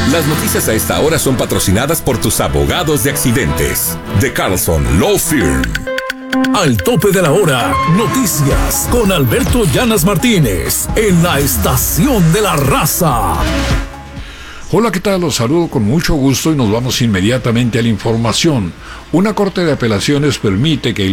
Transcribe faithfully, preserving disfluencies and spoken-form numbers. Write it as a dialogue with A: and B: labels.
A: Las noticias a esta hora son patrocinadas por tus abogados de accidentes. De Carlson Law Firm.
B: Al tope de la hora, noticias con Alberto Llanas Martínez en la Estación de la Raza.
C: Hola, ¿qué tal? Los saludo con mucho gusto y nos vamos inmediatamente a la información. Una corte de apelaciones permite que el